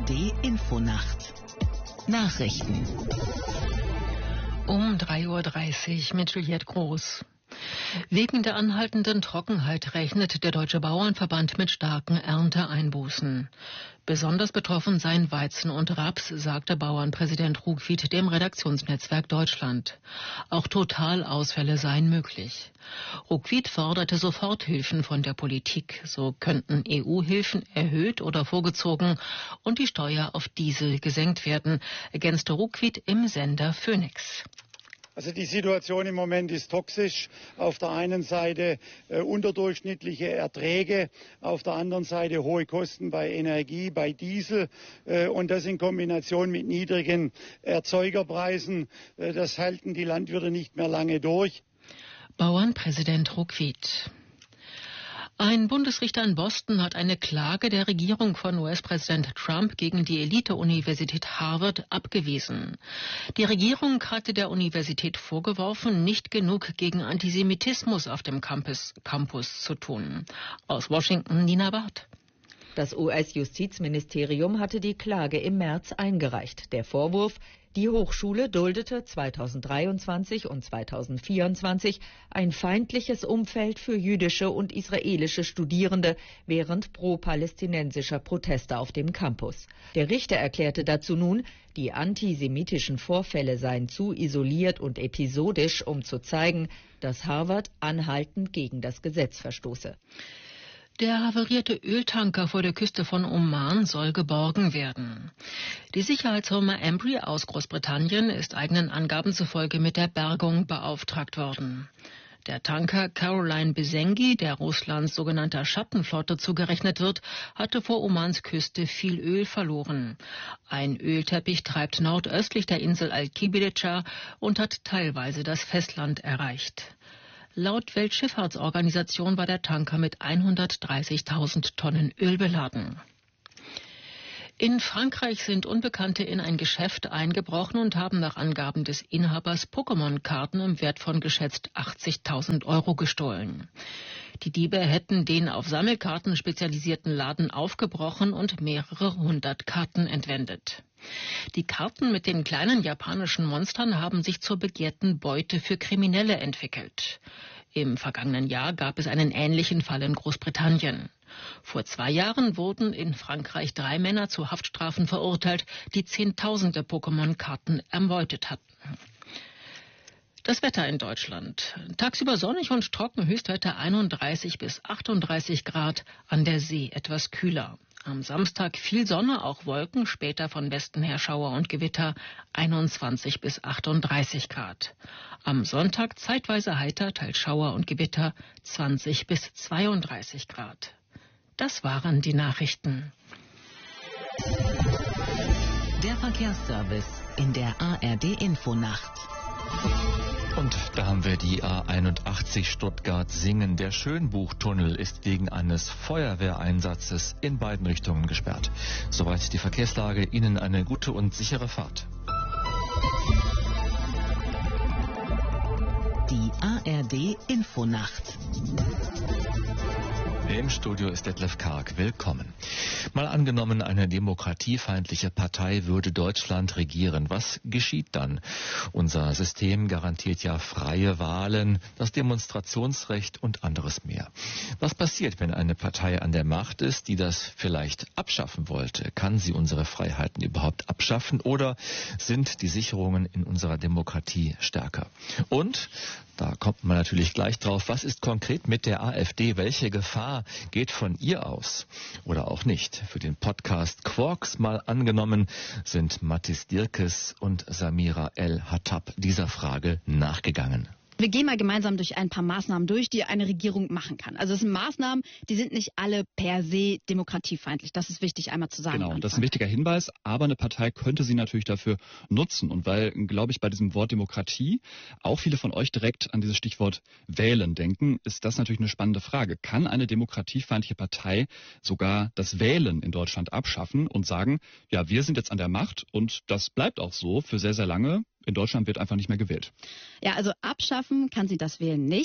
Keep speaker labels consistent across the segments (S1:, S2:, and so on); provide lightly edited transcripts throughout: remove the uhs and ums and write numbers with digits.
S1: ARD Infonacht Nachrichten
S2: um 3:30 Uhr mit Juliette Groß. Wegen der anhaltenden Trockenheit rechnet der Deutsche Bauernverband mit starken Ernteeinbußen. Besonders betroffen seien Weizen und Raps, sagte Bauernpräsident Ruckwied dem Redaktionsnetzwerk Deutschland. Auch Totalausfälle seien möglich. Ruckwied forderte Soforthilfen von der Politik. So könnten EU-Hilfen erhöht oder vorgezogen und die Steuer auf Diesel gesenkt werden, ergänzte Ruckwied im Sender Phoenix.
S3: Also die Situation im Moment ist toxisch. Auf der einen Seite unterdurchschnittliche Erträge, auf der anderen Seite hohe Kosten bei Energie, bei Diesel und das in Kombination mit niedrigen Erzeugerpreisen. Das halten die Landwirte nicht mehr lange durch.
S2: Bauernpräsident Ruckwied. Ein Bundesrichter in Boston hat eine Klage der Regierung von US-Präsident Trump gegen die Elite-Universität Harvard abgewiesen. Die Regierung hatte der Universität vorgeworfen, nicht genug gegen Antisemitismus auf dem Campus zu tun. Aus Washington, Nina Barth.
S4: Das US-Justizministerium hatte die Klage im März eingereicht. Der Vorwurf: Die Hochschule duldete 2023 und 2024 ein feindliches Umfeld für jüdische und israelische Studierende während pro-palästinensischer Proteste auf dem Campus. Der Richter erklärte dazu nun, die antisemitischen Vorfälle seien zu isoliert und episodisch, um zu zeigen, dass Harvard anhaltend gegen das Gesetz verstoße.
S2: Der havarierte Öltanker vor der Küste von Oman soll geborgen werden. Die Sicherheitsfirma Embry aus Großbritannien ist eigenen Angaben zufolge mit der Bergung beauftragt worden. Der Tanker Caroline Besengi, der Russlands sogenannter Schattenflotte zugerechnet wird, hatte vor Omans Küste viel Öl verloren. Ein Ölteppich treibt nordöstlich der Insel Al-Kibilitscha und hat teilweise das Festland erreicht. Laut Weltschifffahrtsorganisation war der Tanker mit 130.000 Tonnen Öl beladen. In Frankreich sind Unbekannte in ein Geschäft eingebrochen und haben nach Angaben des Inhabers Pokémon-Karten im Wert von geschätzt 80.000 € gestohlen. Die Diebe hätten den auf Sammelkarten spezialisierten Laden aufgebrochen und mehrere hundert Karten entwendet. Die Karten mit den kleinen japanischen Monstern haben sich zur begehrten Beute für Kriminelle entwickelt. Im vergangenen Jahr gab es einen ähnlichen Fall in Großbritannien. Vor 2 Jahren wurden in Frankreich 3 Männer zu Haftstrafen verurteilt, die Zehntausende Pokémon-Karten erbeutet hatten. Das Wetter in Deutschland. Tagsüber sonnig und trocken, Höchstwerte 31 bis 38 Grad, an der See etwas kühler. Am Samstag viel Sonne, auch Wolken, später von Westen her Schauer und Gewitter, 21 bis 38 Grad. Am Sonntag zeitweise heiter, teils Schauer und Gewitter, 20 bis 32 Grad. Das waren die Nachrichten.
S1: Der Verkehrsservice in der ARD Infonacht.
S5: Und da haben wir die A81 Stuttgart-Singen. Der Schönbuchtunnel ist wegen eines Feuerwehreinsatzes in beiden Richtungen gesperrt. Soweit die Verkehrslage. Ihnen eine gute und sichere Fahrt.
S1: Die ARD Infonacht.
S5: Im Studio ist Detlef Karg. Willkommen. Mal angenommen, eine demokratiefeindliche Partei würde Deutschland regieren. Was geschieht dann? Unser System garantiert ja freie Wahlen, das Demonstrationsrecht und anderes mehr. Was passiert, wenn eine Partei an der Macht ist, die das vielleicht abschaffen wollte? Kann sie unsere Freiheiten überhaupt abschaffen oder sind die Sicherungen in unserer Demokratie stärker? Und da kommt man natürlich gleich drauf, was ist konkret mit der AfD? Welche Gefahr geht von ihr aus? Oder auch nicht? Für den Podcast Quarks mal angenommen sind Mathis Dirkes und Samira El-Hattab dieser Frage nachgegangen.
S6: Wir gehen mal gemeinsam durch ein paar Maßnahmen durch, die eine Regierung machen kann. Also es sind Maßnahmen, die sind nicht alle per se demokratiefeindlich. Das ist wichtig einmal zu sagen.
S7: Genau, das ist ein wichtiger Hinweis. Aber eine Partei könnte sie natürlich dafür nutzen. Und weil, glaube ich, bei diesem Wort Demokratie auch viele von euch direkt an dieses Stichwort Wählen denken, ist das natürlich eine spannende Frage. Kann eine demokratiefeindliche Partei sogar das Wählen in Deutschland abschaffen und sagen, ja, wir sind jetzt an der Macht und das bleibt auch so für sehr, sehr lange. In Deutschland wird einfach nicht mehr gewählt.
S6: Ja, also abschaffen kann sie das Wählen nicht.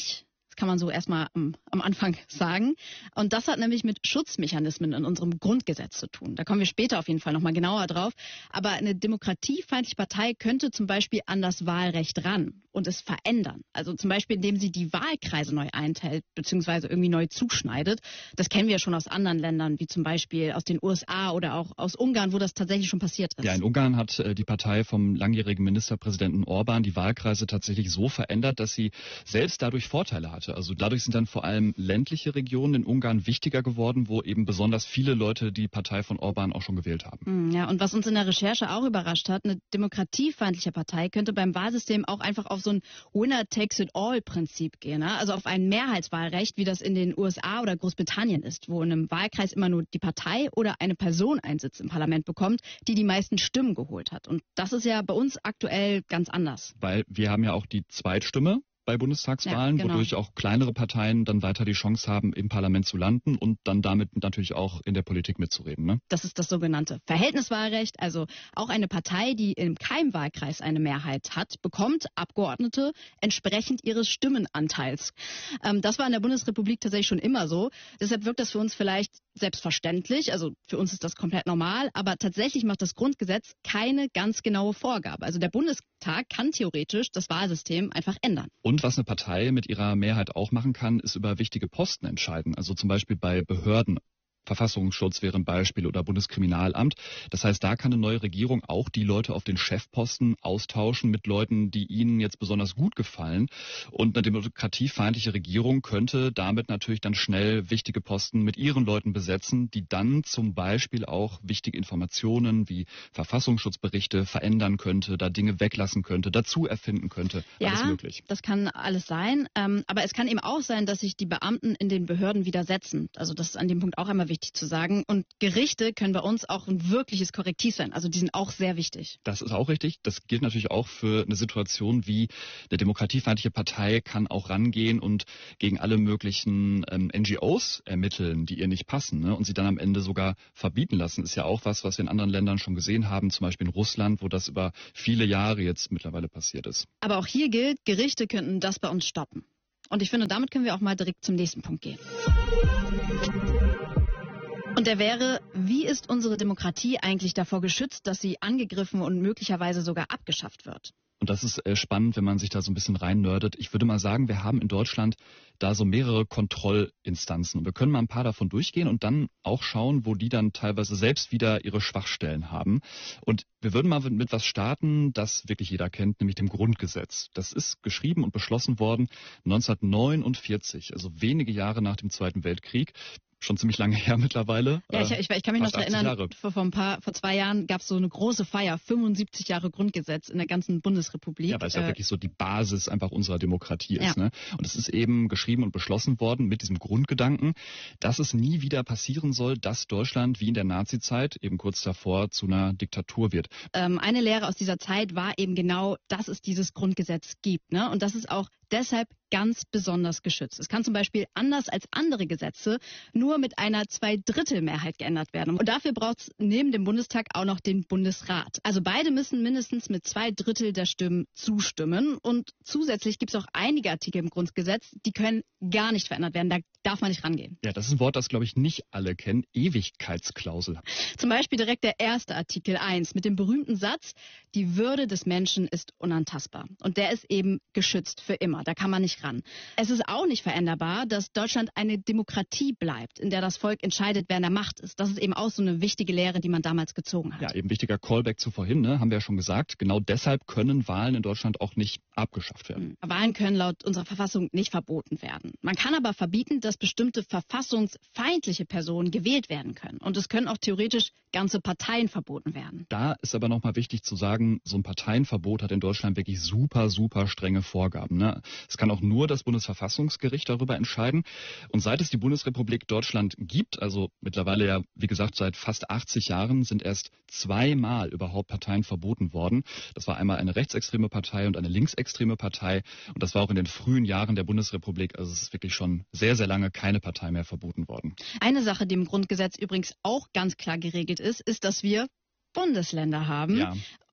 S6: Das kann man so erstmal am Anfang sagen. Und das hat nämlich mit Schutzmechanismen in unserem Grundgesetz zu tun. Da kommen wir später auf jeden Fall nochmal genauer drauf. Aber eine demokratiefeindliche Partei könnte zum Beispiel an das Wahlrecht ran und es verändern. Also zum Beispiel, indem sie die Wahlkreise neu einteilt bzw. irgendwie neu zuschneidet. Das kennen wir ja schon aus anderen Ländern, wie zum Beispiel aus den USA oder auch aus Ungarn, wo das tatsächlich schon passiert ist.
S7: Ja, in Ungarn hat die Partei vom langjährigen Ministerpräsidenten Orban die Wahlkreise tatsächlich so verändert, dass sie selbst dadurch Vorteile hatte. Also dadurch sind dann vor allem ländliche Regionen in Ungarn wichtiger geworden, wo eben besonders viele Leute die Partei von Orban auch schon gewählt haben.
S6: Ja, und was uns in der Recherche auch überrascht hat, eine demokratiefeindliche Partei könnte beim Wahlsystem auch einfach auf so ein Winner-takes-it-all-Prinzip gehen. Ne? Also auf ein Mehrheitswahlrecht, wie das in den USA oder Großbritannien ist, wo in einem Wahlkreis immer nur die Partei oder eine Person einen Sitz im Parlament bekommt, die die meisten Stimmen geholt hat. Und das ist ja bei uns aktuell ganz anders.
S7: Weil wir haben ja auch die Zweitstimme bei Bundestagswahlen,
S6: ja, genau.
S7: Wodurch auch kleinere Parteien dann weiter die Chance haben, im Parlament zu landen und dann damit natürlich auch in der Politik mitzureden. Ne?
S6: Das ist das sogenannte Verhältniswahlrecht. Also auch eine Partei, die in keinem Wahlkreis eine Mehrheit hat, bekommt Abgeordnete entsprechend ihres Stimmenanteils. Das war in der Bundesrepublik tatsächlich schon immer so. Deshalb wirkt das für uns vielleicht selbstverständlich. Also für uns ist das komplett normal. Aber tatsächlich macht das Grundgesetz keine ganz genaue Vorgabe. Also der Bundestag kann theoretisch das Wahlsystem einfach ändern.
S7: Und was eine Partei mit ihrer Mehrheit auch machen kann, ist über wichtige Posten entscheiden. Also zum Beispiel bei Behörden. Verfassungsschutz wäre ein Beispiel oder Bundeskriminalamt. Das heißt, da kann eine neue Regierung auch die Leute auf den Chefposten austauschen mit Leuten, die ihnen jetzt besonders gut gefallen. Und eine demokratiefeindliche Regierung könnte damit natürlich dann schnell wichtige Posten mit ihren Leuten besetzen, die dann zum Beispiel auch wichtige Informationen wie Verfassungsschutzberichte verändern könnte, da Dinge weglassen könnte, dazu erfinden könnte. Alles möglich.
S6: Das kann alles sein. Aber es kann eben auch sein, dass sich die Beamten in den Behörden widersetzen. Also das ist an dem Punkt auch einmal wichtig zu sagen. Und Gerichte können bei uns auch ein wirkliches Korrektiv sein. Also die sind auch sehr wichtig.
S7: Das ist auch richtig. Das gilt natürlich auch für eine Situation wie eine demokratiefeindliche Partei kann auch rangehen und gegen alle möglichen NGOs ermitteln, die ihr nicht passen, ne? Und sie dann am Ende sogar verbieten lassen. Ist ja auch was wir in anderen Ländern schon gesehen haben, zum Beispiel in Russland, wo das über viele Jahre jetzt mittlerweile passiert ist.
S6: Aber auch hier gilt, Gerichte könnten das bei uns stoppen. Und ich finde, damit können wir auch mal direkt zum nächsten Punkt gehen. Und der wäre, wie ist unsere Demokratie eigentlich davor geschützt, dass sie angegriffen und möglicherweise sogar abgeschafft wird?
S7: Und das ist spannend, wenn man sich da so ein bisschen reinnördet. Ich würde mal sagen, wir haben in Deutschland da so mehrere Kontrollinstanzen. Und wir können mal ein paar davon durchgehen und dann auch schauen, wo die dann teilweise selbst wieder ihre Schwachstellen haben. Und wir würden mal mit was starten, das wirklich jeder kennt, nämlich dem Grundgesetz. Das ist geschrieben und beschlossen worden 1949, also wenige Jahre nach dem Zweiten Weltkrieg. Schon ziemlich lange her mittlerweile.
S6: Ja, ich kann mich noch daran erinnern, vor 2 Jahren gab es so eine große Feier, 75 Jahre Grundgesetz in der ganzen Bundesrepublik.
S7: Ja, weil es ja wirklich so die Basis einfach unserer Demokratie ist. Ne? Und es ist eben geschrieben und beschlossen worden mit diesem Grundgedanken, dass es nie wieder passieren soll, dass Deutschland wie in der Nazizeit eben kurz davor zu einer Diktatur wird.
S6: Eine Lehre aus dieser Zeit war eben genau, dass es dieses Grundgesetz gibt. Ne? Und das ist auch deshalb ganz besonders geschützt. Es kann zum Beispiel anders als andere Gesetze nur mit einer 2/3 geändert werden. Und dafür braucht es neben dem Bundestag auch noch den Bundesrat. Also beide müssen mindestens mit 2/3 der Stimmen zustimmen. Und zusätzlich gibt es auch einige Artikel im Grundgesetz, die können gar nicht verändert werden. Da darf man nicht rangehen.
S7: Ja, das ist ein Wort, das, glaube ich, nicht alle kennen. Ewigkeitsklausel.
S6: Zum Beispiel direkt der erste Artikel 1 mit dem berühmten Satz, die Würde des Menschen ist unantastbar. Und der ist eben geschützt für immer. Da kann man nicht ran. Es ist auch nicht veränderbar, dass Deutschland eine Demokratie bleibt, in der das Volk entscheidet, wer in der Macht ist. Das ist eben auch so eine wichtige Lehre, die man damals gezogen hat.
S7: Ja, eben wichtiger Callback zu vorhin, ne? Haben wir ja schon gesagt. Genau deshalb können Wahlen in Deutschland auch nicht abgeschafft werden.
S6: Wahlen können laut unserer Verfassung nicht verboten werden. Man kann aber verbieten, dass bestimmte verfassungsfeindliche Personen gewählt werden können. Und es können auch theoretisch ganze Parteien verboten werden.
S7: Da ist aber nochmal wichtig zu sagen, so ein Parteienverbot hat in Deutschland wirklich super strenge Vorgaben. Ne? Es kann auch nur das Bundesverfassungsgericht darüber entscheiden. Und seit es die Bundesrepublik Deutschland gibt, also mittlerweile ja, wie gesagt, seit fast 80 Jahren, sind erst 2-mal überhaupt Parteien verboten worden. Das war einmal eine rechtsextreme Partei und eine linksextreme Partei. Und das war auch in den frühen Jahren der Bundesrepublik. Also es ist wirklich schon sehr lange keine Partei mehr verboten worden.
S6: Eine Sache, die im Grundgesetz übrigens auch ganz klar geregelt ist, dass wir Bundesländer haben.
S7: Ja.
S6: Und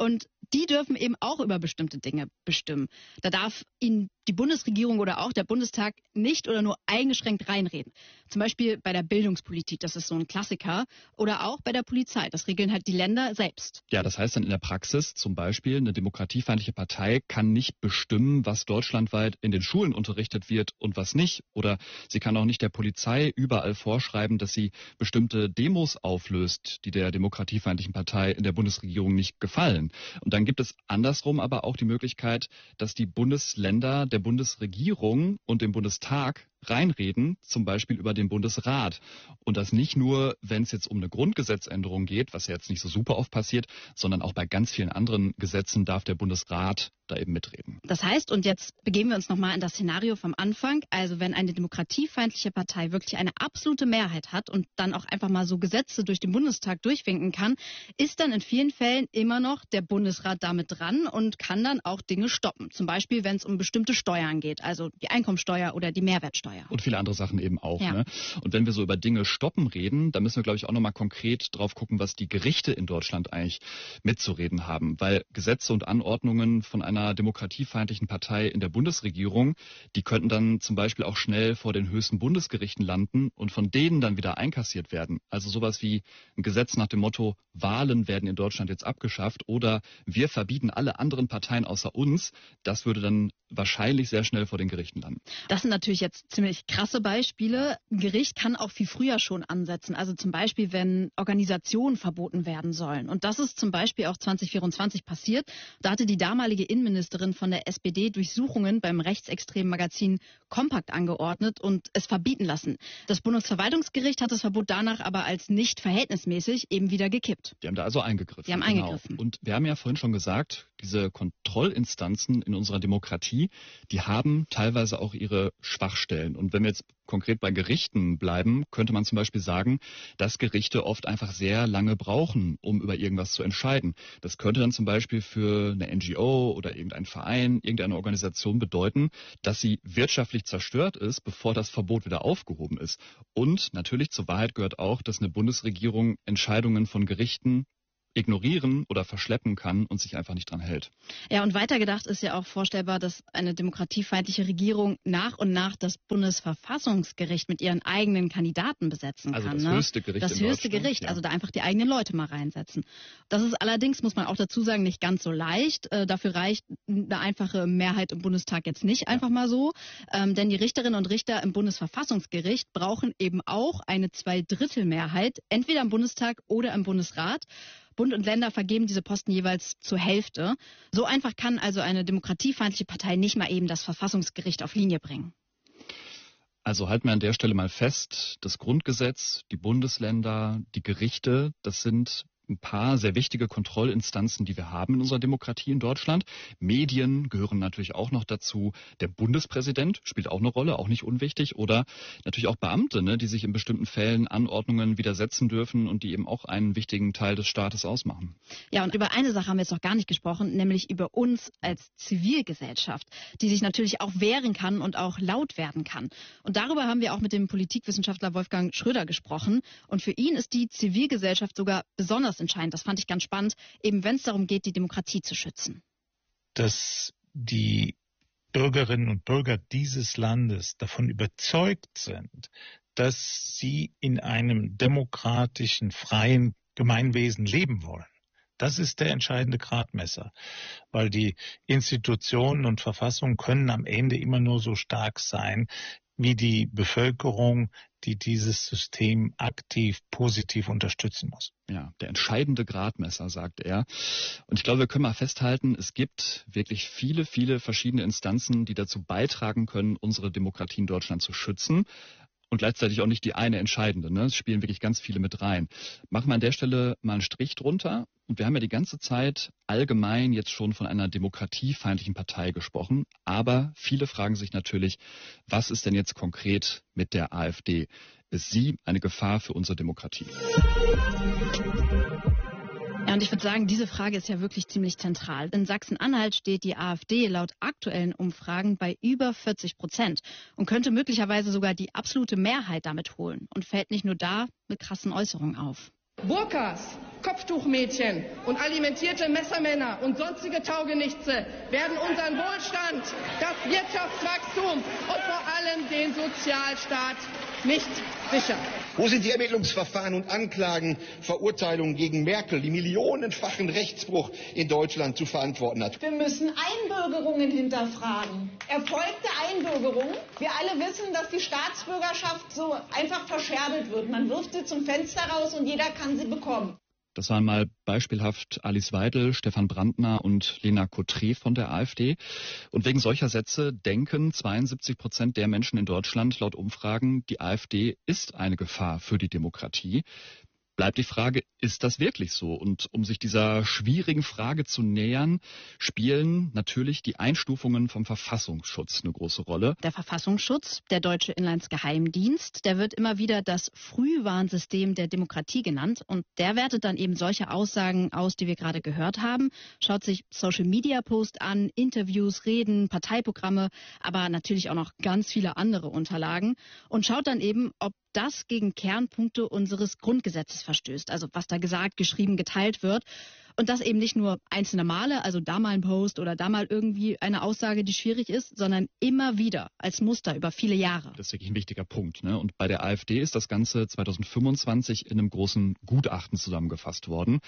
S6: die dürfen eben auch über bestimmte Dinge bestimmen. Da darf ihnen die Bundesregierung oder auch der Bundestag nicht oder nur eingeschränkt reinreden. Zum Beispiel bei der Bildungspolitik, das ist so ein Klassiker, oder auch bei der Polizei. Das regeln halt die Länder selbst.
S7: Ja, das heißt dann in der Praxis zum Beispiel, eine demokratiefeindliche Partei kann nicht bestimmen, was deutschlandweit in den Schulen unterrichtet wird und was nicht. Oder sie kann auch nicht der Polizei überall vorschreiben, dass sie bestimmte Demos auflöst, die der demokratiefeindlichen Partei in der Bundesregierung nicht gefallen. Und dann gibt es andersrum aber auch die Möglichkeit, dass die Bundesländer der Bundesregierung und dem Bundestag reinreden, zum Beispiel über den Bundesrat. Und das nicht nur, wenn es jetzt um eine Grundgesetzänderung geht, was ja jetzt nicht so super oft passiert, sondern auch bei ganz vielen anderen Gesetzen darf der Bundesrat da eben mitreden.
S6: Das heißt, und jetzt begeben wir uns nochmal in das Szenario vom Anfang, also wenn eine demokratiefeindliche Partei wirklich eine absolute Mehrheit hat und dann auch einfach mal so Gesetze durch den Bundestag durchwinken kann, ist dann in vielen Fällen immer noch der Bundesrat damit dran und kann dann auch Dinge stoppen. Zum Beispiel, wenn es um bestimmte Steuern geht, also die Einkommensteuer oder die Mehrwertsteuer.
S7: Und viele andere Sachen eben auch.
S6: Ja.
S7: Ne? Und wenn wir so über Dinge stoppen reden, dann müssen wir, glaube ich, auch nochmal konkret drauf gucken, was die Gerichte in Deutschland eigentlich mitzureden haben. Weil Gesetze und Anordnungen von einer demokratiefeindlichen Partei in der Bundesregierung, die könnten dann zum Beispiel auch schnell vor den höchsten Bundesgerichten landen und von denen dann wieder einkassiert werden. Also sowas wie ein Gesetz nach dem Motto, Wahlen werden in Deutschland jetzt abgeschafft oder wir verbieten alle anderen Parteien außer uns, das würde dann wahrscheinlich sehr schnell vor den Gerichten landen.
S6: Das sind natürlich jetzt ziemlich krasse Beispiele. Ein Gericht kann auch viel früher schon ansetzen. Also zum Beispiel, wenn Organisationen verboten werden sollen. Und das ist zum Beispiel auch 2024 passiert. Da hatte die damalige Innenministerin von der SPD Durchsuchungen beim rechtsextremen Magazin Kompakt angeordnet und es verbieten lassen. Das Bundesverwaltungsgericht hat das Verbot danach aber als nicht verhältnismäßig eben wieder gekippt.
S7: Die haben da also eingegriffen.
S6: Die haben eingegriffen.
S7: Und wir haben ja vorhin schon gesagt, diese Kontrollinstanzen in unserer Demokratie, die haben teilweise auch ihre Schwachstellen. Und wenn wir jetzt konkret bei Gerichten bleiben, könnte man zum Beispiel sagen, dass Gerichte oft einfach sehr lange brauchen, um über irgendwas zu entscheiden. Das könnte dann zum Beispiel für eine NGO oder irgendein Verein, irgendeine Organisation bedeuten, dass sie wirtschaftlich zerstört ist, bevor das Verbot wieder aufgehoben ist. Und natürlich zur Wahrheit gehört auch, dass eine Bundesregierung Entscheidungen von Gerichten ignorieren oder verschleppen kann und sich einfach nicht dran hält.
S6: Ja, und weitergedacht ist ja auch vorstellbar, dass eine demokratiefeindliche Regierung nach und nach das Bundesverfassungsgericht mit ihren eigenen Kandidaten besetzen kann.
S7: Also das höchste Gericht.
S6: Das höchste Gericht,
S7: ja.
S6: Also da einfach die eigenen Leute mal reinsetzen. Das ist allerdings, muss man auch dazu sagen, nicht ganz so leicht. Dafür reicht eine einfache Mehrheit im Bundestag jetzt nicht einfach mal so. Denn die Richterinnen und Richter im Bundesverfassungsgericht brauchen eben auch eine Zweidrittelmehrheit, entweder im Bundestag oder im Bundesrat. Bund und Länder vergeben diese Posten jeweils zur Hälfte. So einfach kann also eine demokratiefeindliche Partei nicht mal eben das Verfassungsgericht auf Linie bringen.
S7: Also halten wir an der Stelle mal fest, das Grundgesetz, die Bundesländer, die Gerichte, das sind ein paar sehr wichtige Kontrollinstanzen, die wir haben in unserer Demokratie in Deutschland. Medien gehören natürlich auch noch dazu. Der Bundespräsident spielt auch eine Rolle, auch nicht unwichtig. Oder natürlich auch Beamte, ne, die sich in bestimmten Fällen Anordnungen widersetzen dürfen und die eben auch einen wichtigen Teil des Staates ausmachen.
S6: Ja, und über eine Sache haben wir jetzt noch gar nicht gesprochen, nämlich über uns als Zivilgesellschaft, die sich natürlich auch wehren kann und auch laut werden kann. Und darüber haben wir auch mit dem Politikwissenschaftler Wolfgang Schröder gesprochen. Und für ihn ist die Zivilgesellschaft sogar besonders entscheidend. Das fand ich ganz spannend, eben wenn es darum geht, die Demokratie zu schützen.
S8: Dass die Bürgerinnen und Bürger dieses Landes davon überzeugt sind, dass sie in einem demokratischen, freien Gemeinwesen leben wollen. Das ist der entscheidende Gradmesser, weil die Institutionen und Verfassungen können am Ende immer nur so stark sein, wie die Bevölkerung, die dieses System aktiv, positiv unterstützen muss.
S7: Ja, der entscheidende Gradmesser, sagt er. Und ich glaube, wir können mal festhalten, es gibt wirklich viele, viele verschiedene Instanzen, die dazu beitragen können, unsere Demokratie in Deutschland zu schützen. Und gleichzeitig auch nicht die eine entscheidende. Ne? Es spielen wirklich ganz viele mit rein. Machen wir an der Stelle mal einen Strich drunter. Und wir haben ja die ganze Zeit allgemein jetzt schon von einer demokratiefeindlichen Partei gesprochen. Aber viele fragen sich natürlich, was ist denn jetzt konkret mit der AfD? Ist sie eine Gefahr für unsere Demokratie?
S6: Ja, und ich würde sagen, diese Frage ist ja wirklich ziemlich zentral. In Sachsen-Anhalt steht die AfD laut aktuellen Umfragen bei über 40% und könnte möglicherweise sogar die absolute Mehrheit damit holen und fällt nicht nur da mit krassen Äußerungen auf.
S9: Burkas Kopftuchmädchen und alimentierte Messermänner und sonstige Taugenichtse werden unseren Wohlstand, das Wirtschaftswachstum und vor allem den Sozialstaat nicht sichern.
S10: Wo sind die Ermittlungsverfahren und Anklagen, Verurteilungen gegen Merkel, die millionenfachen Rechtsbruch in Deutschland zu verantworten hat?
S11: Wir müssen Einbürgerungen hinterfragen. Erfolgte Einbürgerungen. Wir alle wissen, dass die Staatsbürgerschaft so einfach verscherbelt wird. Man wirft sie zum Fenster raus und jeder kann sie bekommen.
S7: Das waren mal beispielhaft Alice Weidel, Stefan Brandner und Lena Cottret von der AfD. Und wegen solcher Sätze denken 72% der Menschen in Deutschland laut Umfragen, die AfD ist eine Gefahr für die Demokratie. Bleibt die Frage, ist das wirklich so? Und um sich dieser schwierigen Frage zu nähern, spielen natürlich die Einstufungen vom Verfassungsschutz eine große Rolle.
S6: Der Verfassungsschutz, der deutsche Inlandsgeheimdienst, der wird immer wieder das Frühwarnsystem der Demokratie genannt. Und der wertet dann eben solche Aussagen aus, die wir gerade gehört haben, schaut sich Social-Media-Posts an, Interviews, Reden, Parteiprogramme, aber natürlich auch noch ganz viele andere Unterlagen und schaut dann eben, ob das gegen Kernpunkte unseres Grundgesetzes verstößt. Also was da gesagt, geschrieben, geteilt wird. Und das eben nicht nur einzelne Male, also da mal ein Post oder da mal irgendwie eine Aussage, die schwierig ist, sondern immer wieder als Muster über viele Jahre.
S7: Das ist wirklich ein wichtiger Punkt, ne? Und bei der AfD ist das Ganze 2025 in einem großen Gutachten zusammengefasst worden.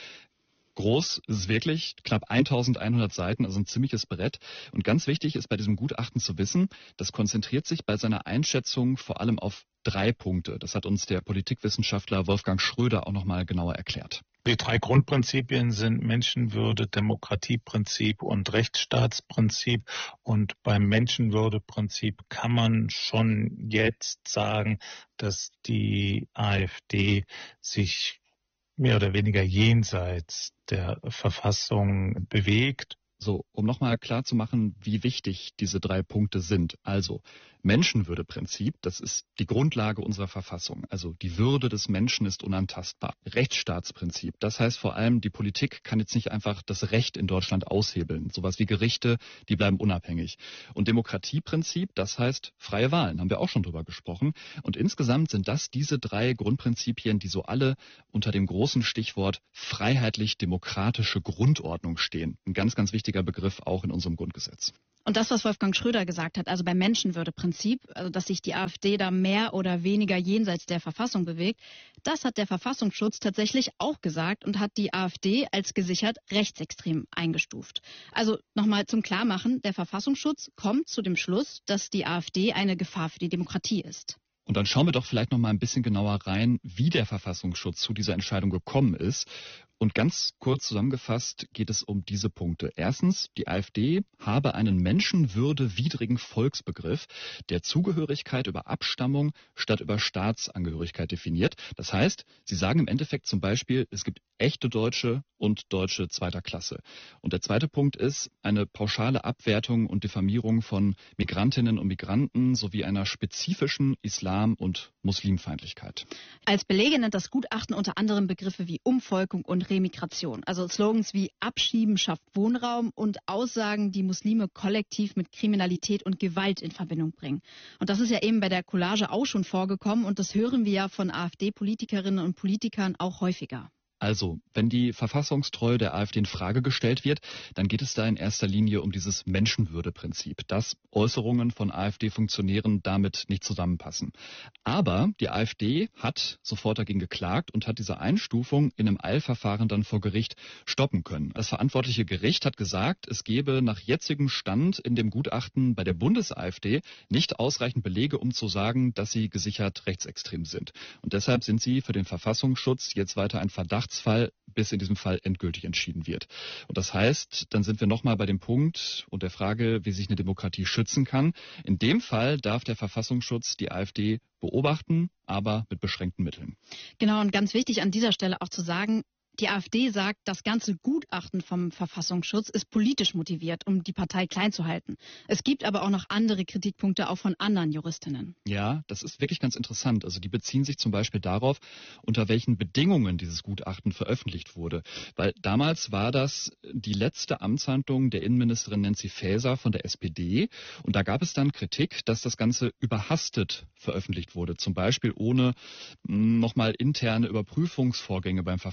S7: Groß ist es wirklich, knapp 1100 Seiten, also ein ziemliches Brett. Und ganz wichtig ist bei diesem Gutachten zu wissen, das konzentriert sich bei seiner Einschätzung vor allem auf 3 Punkte. Das hat uns der Politikwissenschaftler Wolfgang Schröder auch nochmal genauer erklärt.
S8: Die 3 Grundprinzipien sind Menschenwürde, Demokratieprinzip und Rechtsstaatsprinzip. Und beim Menschenwürdeprinzip kann man schon jetzt sagen, dass die AfD sich mehr oder weniger jenseits der Verfassung bewegt.
S7: So, um nochmal klarzumachen, wie wichtig diese 3 Punkte sind. Also, Menschenwürdeprinzip, das ist die Grundlage unserer Verfassung. Also die Würde des Menschen ist unantastbar. Rechtsstaatsprinzip, das heißt vor allem, die Politik kann jetzt nicht einfach das Recht in Deutschland aushebeln. Sowas wie Gerichte, die bleiben unabhängig. Und Demokratieprinzip, das heißt freie Wahlen, haben wir auch schon drüber gesprochen. Und insgesamt sind das diese 3 Grundprinzipien, die so alle unter dem großen Stichwort freiheitlich-demokratische Grundordnung stehen. Ein ganz, ganz wichtiger Begriff auch in unserem Grundgesetz.
S6: Und das, was Wolfgang Schröder gesagt hat, also beim Menschenwürdeprinzip, also dass sich die AfD da mehr oder weniger jenseits der Verfassung bewegt, das hat der Verfassungsschutz tatsächlich auch gesagt und hat die AfD als gesichert rechtsextrem eingestuft. Also nochmal zum Klarmachen, der Verfassungsschutz kommt zu dem Schluss, dass die AfD eine Gefahr für die Demokratie ist.
S7: Und dann schauen wir doch vielleicht noch mal ein bisschen genauer rein, wie der Verfassungsschutz zu dieser Entscheidung gekommen ist. Und ganz kurz zusammengefasst geht es um diese Punkte. Erstens, die AfD habe einen menschenwürdewidrigen Volksbegriff, der Zugehörigkeit über Abstammung statt über Staatsangehörigkeit definiert. Das heißt, sie sagen im Endeffekt zum Beispiel, es gibt echte Deutsche und Deutsche zweiter Klasse. Und der zweite Punkt ist eine pauschale Abwertung und Diffamierung von Migrantinnen und Migranten sowie einer spezifischen Islam- und Muslimfeindlichkeit.
S6: Als Belege nennt das Gutachten unter anderem Begriffe wie Umvolkung und Remigration, also Slogans wie Abschieben schafft Wohnraum und Aussagen, die Muslime kollektiv mit Kriminalität und Gewalt in Verbindung bringen. Und das ist ja eben bei der Collage auch schon vorgekommen und das hören wir ja von AfD-Politikerinnen und Politikern auch häufiger.
S7: Also, wenn die Verfassungstreue der AfD in Frage gestellt wird, dann geht es da in erster Linie um dieses Menschenwürdeprinzip, dass Äußerungen von AfD-Funktionären damit nicht zusammenpassen. Aber die AfD hat sofort dagegen geklagt und hat diese Einstufung in einem Eilverfahren dann vor Gericht stoppen können. Das verantwortliche Gericht hat gesagt, es gebe nach jetzigem Stand in dem Gutachten bei der Bundes-AfD nicht ausreichend Belege, um zu sagen, dass sie gesichert rechtsextrem sind. Und deshalb sind sie für den Verfassungsschutz jetzt weiter ein Verdachtsfall, bis in diesem Fall endgültig entschieden wird. Und das heißt, dann sind wir nochmal bei dem Punkt und der Frage, wie sich eine Demokratie schützen kann. In dem Fall darf der Verfassungsschutz die AfD beobachten, aber mit beschränkten Mitteln.
S6: Genau, und ganz wichtig an dieser Stelle auch zu sagen, die AfD sagt, das ganze Gutachten vom Verfassungsschutz ist politisch motiviert, um die Partei klein zu halten. Es gibt aber auch noch andere Kritikpunkte, auch von anderen Juristinnen.
S7: Ja, das ist wirklich ganz interessant. Also die beziehen sich zum Beispiel darauf, unter welchen Bedingungen dieses Gutachten veröffentlicht wurde. Weil damals war das die letzte Amtshandlung der Innenministerin Nancy Faeser von der SPD. Und da gab es dann Kritik, dass das Ganze überhastet veröffentlicht wurde. Zum Beispiel ohne nochmal interne Überprüfungsvorgänge beim Verfassungsschutz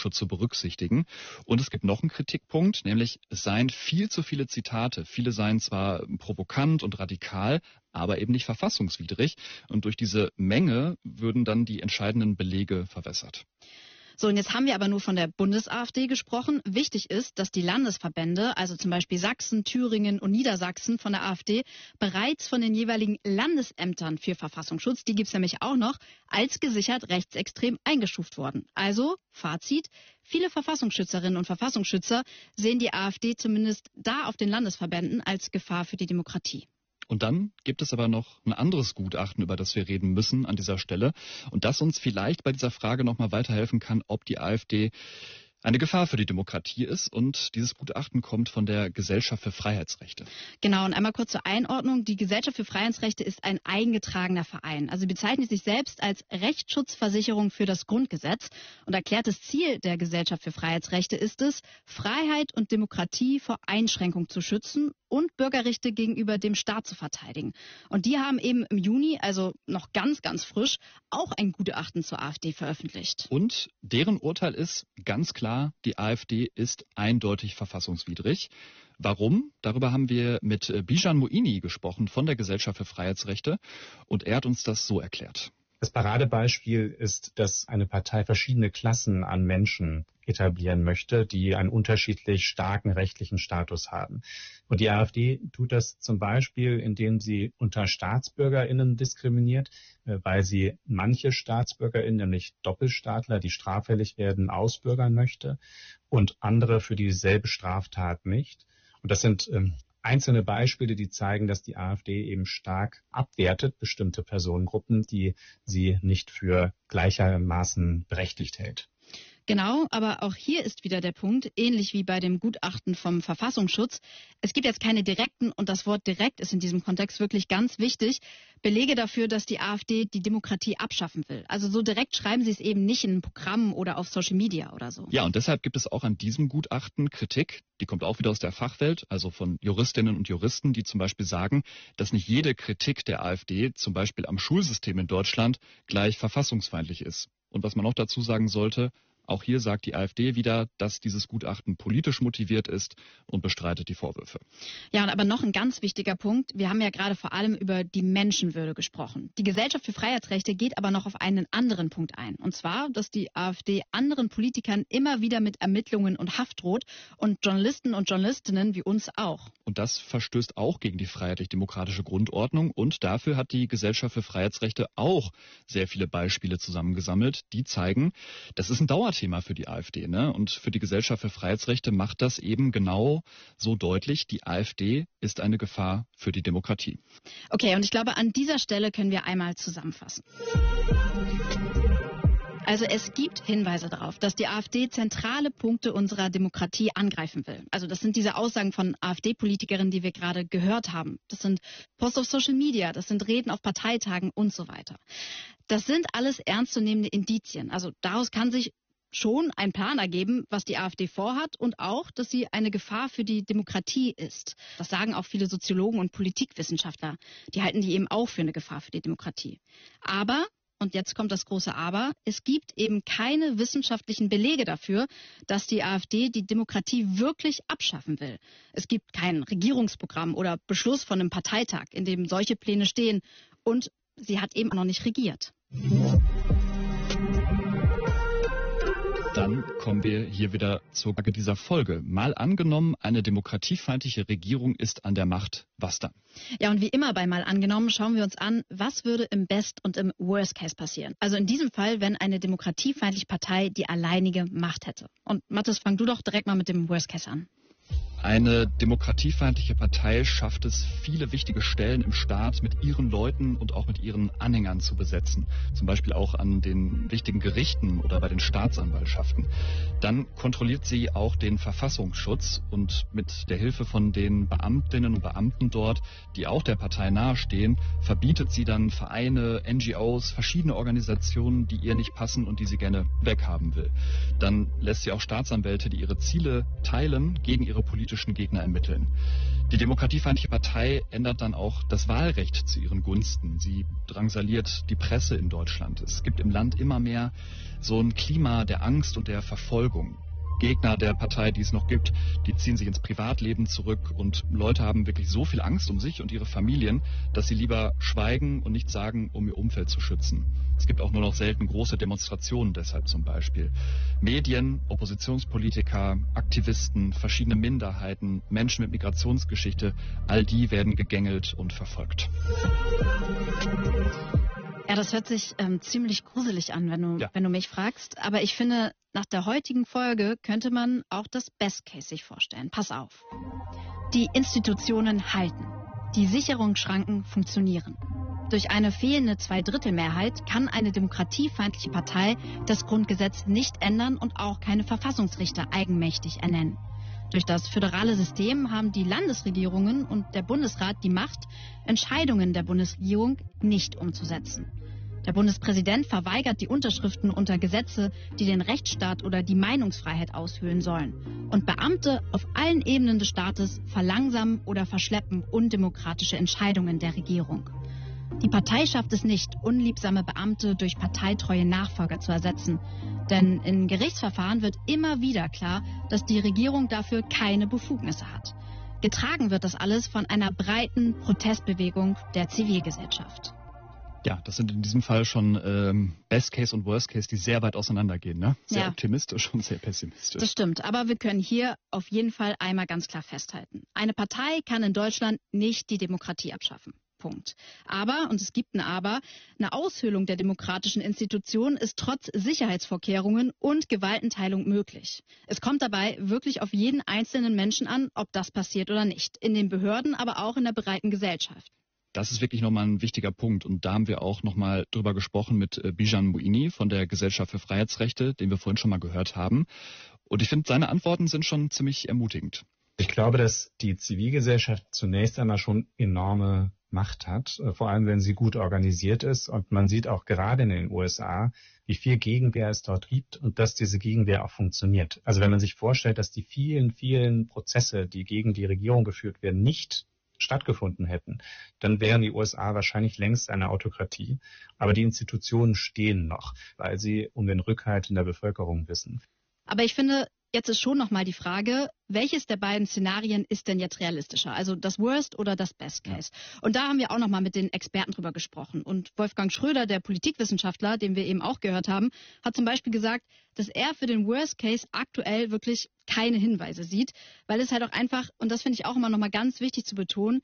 S7: Vorwürfe zu berücksichtigen. Und es gibt noch einen Kritikpunkt, nämlich es seien viel zu viele Zitate. Viele seien zwar provokant und radikal, aber eben nicht verfassungswidrig. Und durch diese Menge würden dann die entscheidenden Belege verwässert.
S6: So, und jetzt haben wir aber nur von der Bundes-AfD gesprochen. Wichtig ist, dass die Landesverbände, also zum Beispiel Sachsen, Thüringen und Niedersachsen von der AfD, bereits von den jeweiligen Landesämtern für Verfassungsschutz, die gibt's nämlich auch noch, als gesichert rechtsextrem eingestuft worden. Also, Fazit, viele Verfassungsschützerinnen und Verfassungsschützer sehen die AfD zumindest da auf den Landesverbänden als Gefahr für die Demokratie.
S7: Und dann gibt es aber noch ein anderes Gutachten, über das wir reden müssen an dieser Stelle und das uns vielleicht bei dieser Frage nochmal weiterhelfen kann, ob die AfD eine Gefahr für die Demokratie ist. Und dieses Gutachten kommt von der Gesellschaft für Freiheitsrechte.
S6: Genau, und einmal kurz zur Einordnung. Die Gesellschaft für Freiheitsrechte ist ein eingetragener Verein. Also bezeichnet sich selbst als Rechtsschutzversicherung für das Grundgesetz. Und erklärtes Ziel der Gesellschaft für Freiheitsrechte ist es, Freiheit und Demokratie vor Einschränkung zu schützen und Bürgerrechte gegenüber dem Staat zu verteidigen. Und die haben eben im Juni, also noch ganz, ganz frisch, auch ein Gutachten zur AfD veröffentlicht.
S7: Und deren Urteil ist ganz klar, die AfD ist eindeutig verfassungswidrig. Warum? Darüber haben wir mit Bijan Moini gesprochen von der Gesellschaft für Freiheitsrechte und er hat uns das so erklärt.
S12: Das Paradebeispiel ist, dass eine Partei verschiedene Klassen an Menschen etablieren möchte, die einen unterschiedlich starken rechtlichen Status haben. Und die AfD tut das zum Beispiel, indem sie unter StaatsbürgerInnen diskriminiert, weil sie manche StaatsbürgerInnen, nämlich Doppelstaatler, die straffällig werden, ausbürgern möchte und andere für dieselbe Straftat nicht. Und das sind einzelne Beispiele, die zeigen, dass die AfD eben stark abwertet, bestimmte Personengruppen, die sie nicht für gleichermaßen berechtigt hält.
S6: Genau, aber auch hier ist wieder der Punkt, ähnlich wie bei dem Gutachten vom Verfassungsschutz. Es gibt jetzt keine direkten, und das Wort direkt ist in diesem Kontext wirklich ganz wichtig, Belege dafür, dass die AfD die Demokratie abschaffen will. Also so direkt schreiben sie es eben nicht in einem Programm oder auf Social Media oder so.
S7: Ja, und deshalb gibt es auch an diesem Gutachten Kritik. Die kommt auch wieder aus der Fachwelt, also von Juristinnen und Juristen, die zum Beispiel sagen, dass nicht jede Kritik der AfD, zum Beispiel am Schulsystem in Deutschland, gleich verfassungsfeindlich ist. Und was man noch dazu sagen sollte, auch hier sagt die AfD wieder, dass dieses Gutachten politisch motiviert ist und bestreitet die Vorwürfe.
S6: Ja, und aber noch ein ganz wichtiger Punkt. Wir haben ja gerade vor allem über die Menschenwürde gesprochen. Die Gesellschaft für Freiheitsrechte geht aber noch auf einen anderen Punkt ein. Und zwar, dass die AfD anderen Politikern immer wieder mit Ermittlungen und Haft droht und Journalisten und Journalistinnen wie uns auch.
S7: Und das verstößt auch gegen die freiheitlich-demokratische Grundordnung. Und dafür hat die Gesellschaft für Freiheitsrechte auch sehr viele Beispiele zusammengesammelt, die zeigen, das ist ein Dauerthema für die AfD, ne? Und für die Gesellschaft für Freiheitsrechte macht das eben genau so deutlich, die AfD ist eine Gefahr für die Demokratie.
S6: Okay, und ich glaube, an dieser Stelle können wir einmal zusammenfassen. Also es gibt Hinweise darauf, dass die AfD zentrale Punkte unserer Demokratie angreifen will. Also das sind diese Aussagen von AfD-Politikerinnen, die wir gerade gehört haben. Das sind Posts auf Social Media, das sind Reden auf Parteitagen und so weiter. Das sind alles ernstzunehmende Indizien. Also daraus kann sich schon ein Plan ergeben, was die AfD vorhat und auch, dass sie eine Gefahr für die Demokratie ist. Das sagen auch viele Soziologen und Politikwissenschaftler. Die halten die eben auch für eine Gefahr für die Demokratie. Aber, und jetzt kommt das große Aber, es gibt eben keine wissenschaftlichen Belege dafür, dass die AfD die Demokratie wirklich abschaffen will. Es gibt kein Regierungsprogramm oder Beschluss von einem Parteitag, in dem solche Pläne stehen. Und sie hat eben noch nicht regiert.
S7: Dann kommen wir hier wieder zur Frage dieser Folge. Mal angenommen, eine demokratiefeindliche Regierung ist an der Macht. Was dann?
S6: Ja, und wie immer bei Mal angenommen, schauen wir uns an, was würde im Best und im Worst Case passieren. Also in diesem Fall, wenn eine demokratiefeindliche Partei die alleinige Macht hätte. Und Mathis, fang du doch direkt mal mit dem Worst Case an.
S7: Eine demokratiefeindliche Partei schafft es, viele wichtige Stellen im Staat mit ihren Leuten und auch mit ihren Anhängern zu besetzen. Zum Beispiel auch an den wichtigen Gerichten oder bei den Staatsanwaltschaften. Dann kontrolliert sie auch den Verfassungsschutz und mit der Hilfe von den Beamtinnen und Beamten dort, die auch der Partei nahestehen, verbietet sie dann Vereine, NGOs, verschiedene Organisationen, die ihr nicht passen und die sie gerne weghaben will. Dann lässt sie auch Staatsanwälte, die ihre Ziele teilen, gegen ihre politischen Gegner ermitteln. Die demokratiefeindliche Partei ändert dann auch das Wahlrecht zu ihren Gunsten. Sie drangsaliert die Presse in Deutschland. Es gibt im Land immer mehr so ein Klima der Angst und der Verfolgung. Verfolgung. Gegner der Partei, die es noch gibt, die ziehen sich ins Privatleben zurück und Leute haben wirklich so viel Angst um sich und ihre Familien, dass sie lieber schweigen und nichts sagen, um ihr Umfeld zu schützen. Es gibt auch nur noch selten große Demonstrationen deshalb zum Beispiel. Medien, Oppositionspolitiker, Aktivisten, verschiedene Minderheiten, Menschen mit Migrationsgeschichte, all die werden gegängelt und verfolgt.
S6: Ja, das hört sich ziemlich gruselig an, wenn du mich fragst. Aber ich finde, nach der heutigen Folge könnte man auch das Best Case sich vorstellen. Pass auf. Die Institutionen halten. Die Sicherungsschranken funktionieren. Durch eine fehlende Zweidrittelmehrheit kann eine demokratiefeindliche Partei das Grundgesetz nicht ändern und auch keine Verfassungsrichter eigenmächtig ernennen. Durch das föderale System haben die Landesregierungen und der Bundesrat die Macht, Entscheidungen der Bundesregierung nicht umzusetzen. Der Bundespräsident verweigert die Unterschriften unter Gesetze, die den Rechtsstaat oder die Meinungsfreiheit aushöhlen sollen. Und Beamte auf allen Ebenen des Staates verlangsamen oder verschleppen undemokratische Entscheidungen der Regierung. Die Partei schafft es nicht, unliebsame Beamte durch parteitreue Nachfolger zu ersetzen. Denn in Gerichtsverfahren wird immer wieder klar, dass die Regierung dafür keine Befugnisse hat. Getragen wird das alles von einer breiten Protestbewegung der Zivilgesellschaft.
S7: Ja, das sind in diesem Fall schon Best Case und Worst Case, die sehr weit auseinandergehen, ne? Sehr optimistisch und sehr pessimistisch.
S6: Das stimmt, aber wir können hier auf jeden Fall einmal ganz klar festhalten. Eine Partei kann in Deutschland nicht die Demokratie abschaffen. Punkt. Aber, und es gibt ein Aber, eine Aushöhlung der demokratischen Institutionen ist trotz Sicherheitsvorkehrungen und Gewaltenteilung möglich. Es kommt dabei wirklich auf jeden einzelnen Menschen an, ob das passiert oder nicht. In den Behörden, aber auch in der breiten Gesellschaft.
S7: Das ist wirklich nochmal ein wichtiger Punkt. Und da haben wir auch nochmal drüber gesprochen mit Bijan Moini von der Gesellschaft für Freiheitsrechte, den wir vorhin schon mal gehört haben. Und ich finde, seine Antworten sind schon ziemlich ermutigend.
S12: Ich glaube, dass die Zivilgesellschaft zunächst einmal schon enorme Macht hat, vor allem wenn sie gut organisiert ist. Und man sieht auch gerade in den USA, wie viel Gegenwehr es dort gibt und dass diese Gegenwehr auch funktioniert. Also wenn man sich vorstellt, dass die vielen, vielen Prozesse, die gegen die Regierung geführt werden, nicht stattgefunden hätten, dann wären die USA wahrscheinlich längst eine Autokratie. Aber die Institutionen stehen noch, weil sie um den Rückhalt in der Bevölkerung wissen.
S6: Aber ich finde, jetzt ist schon nochmal die Frage, welches der beiden Szenarien ist denn jetzt realistischer? Also das Worst oder das Best Case? Und da haben wir auch nochmal mit den Experten drüber gesprochen. Und Wolfgang Schröder, der Politikwissenschaftler, den wir eben auch gehört haben, hat zum Beispiel gesagt, dass er für den Worst Case aktuell wirklich keine Hinweise sieht, weil es halt auch einfach, und das finde ich auch immer nochmal ganz wichtig zu betonen,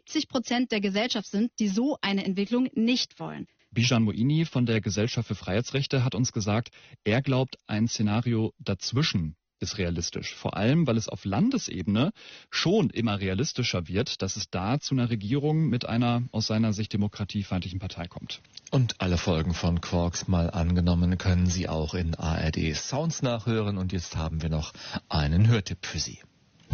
S6: 70% der Gesellschaft sind, die so eine Entwicklung nicht wollen.
S7: Bijan Moini von der Gesellschaft für Freiheitsrechte hat uns gesagt, er glaubt, ein Szenario dazwischen ist realistisch. Vor allem, weil es auf Landesebene schon immer realistischer wird, dass es da zu einer Regierung mit einer aus seiner Sicht demokratiefeindlichen Partei kommt.
S5: Und alle Folgen von Quarks mal angenommen können Sie auch in ARD Sounds nachhören. Und jetzt haben wir noch einen Hörtipp für Sie.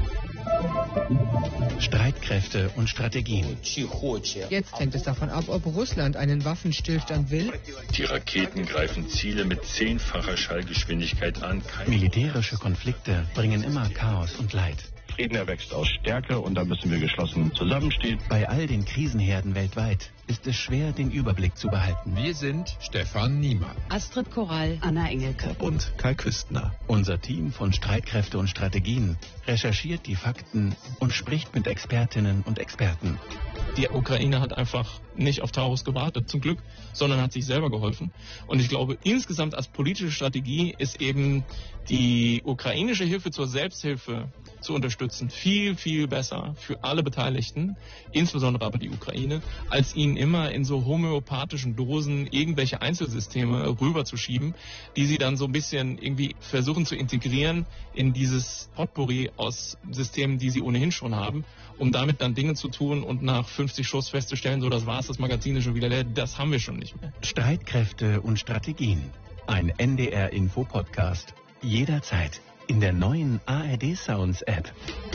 S13: Streitkräfte und Strategien.
S14: Jetzt hängt es davon ab, ob Russland einen Waffenstillstand will.
S15: Die Raketen greifen Ziele mit 10-facher Schallgeschwindigkeit an.
S13: Militärische Konflikte bringen immer Chaos und Leid.
S16: Frieden erwächst aus Stärke und da müssen wir geschlossen zusammenstehen.
S13: Bei all den Krisenherden weltweit ist es schwer, den Überblick zu behalten.
S17: Wir sind Stefan Niemann,
S18: Astrid Korall, Anna Engelke
S13: und Kai Küstner. Unser Team von Streitkräfte und Strategien recherchiert die Fakten und spricht mit Expertinnen und Experten.
S19: Die Ukraine hat einfach nicht auf Taurus gewartet, zum Glück, sondern hat sich selber geholfen. Und ich glaube, insgesamt als politische Strategie ist eben die ukrainische Hilfe zur Selbsthilfe zu unterstützen viel, viel besser für alle Beteiligten, insbesondere aber die Ukraine, als ihnen immer in so homöopathischen Dosen irgendwelche Einzelsysteme rüberzuschieben, die sie dann so ein bisschen irgendwie versuchen zu integrieren in dieses Potpourri aus Systemen, die sie ohnehin schon haben, um damit dann Dinge zu tun und nach 50 Schuss festzustellen, so das war's, das Magazin ist schon wieder leer, das haben wir schon nicht mehr.
S13: Streitkräfte und Strategien. Ein NDR-Info-Podcast. Jederzeit in der neuen ARD Sounds App.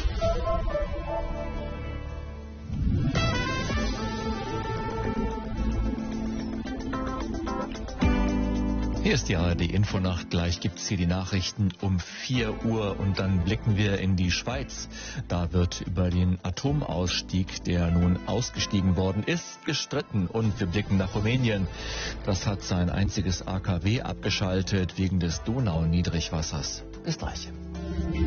S5: Hier ist die ARD Infonacht. Gleich gibt's hier die Nachrichten um 4 Uhr und dann blicken wir in die Schweiz. Da wird über den Atomausstieg, der nun ausgestiegen worden ist, gestritten. Und wir blicken nach Rumänien. Das hat sein einziges AKW abgeschaltet wegen des Donau-Niedrigwassers.
S20: Österreich.